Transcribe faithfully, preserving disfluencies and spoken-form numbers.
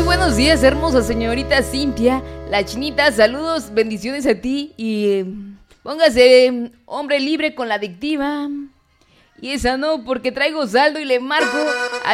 Muy buenos días, hermosa señorita Cintia. La Chinita, saludos, bendiciones a ti. Y eh, póngase eh, hombre libre con la adictiva. Y esa no, porque traigo saldo y le marco a